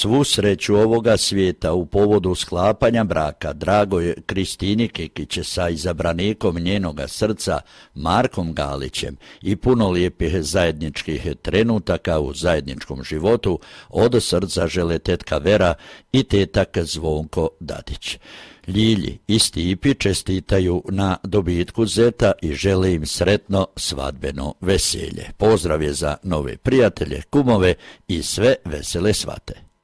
svu sreću ovoga svijeta u povodu sklapanja braka dragoj Kristini Kikić sa izabranikom njenoga srca Markom Galićem i puno lijepih zajedničkih trenutaka u zajedničkom životu od srca žele tetka Vera i tetak Zvonko Dadić. Ljilji i Stipi čestitaju na dobitku zeta i žele im sretno svadbeno veselje. Pozdrav je za nove prijatelje, kumove i sve vesele svate.